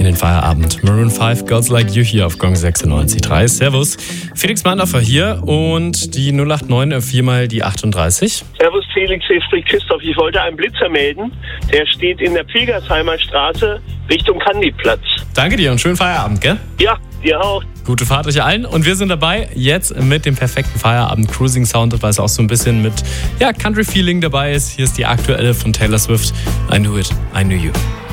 in den Feierabend. Maroon 5, Girls Like You hier auf Gong 96.3. Servus. Felix Mandorfer hier und die 089 viermal die 38. Servus Felix, hier spricht Christoph. Ich wollte einen Blitzer melden. Der steht in der Pilgersheimer Straße Richtung Kandiplatz. Danke dir und schönen Feierabend, gell? Ja, dir auch. Gute Fahrt euch allen und wir sind dabei jetzt mit dem perfekten Feierabend Cruising Sound, weil es auch so ein bisschen mit Country Feeling dabei ist. Hier ist die aktuelle von Taylor Swift. I Knew It, I Knew You.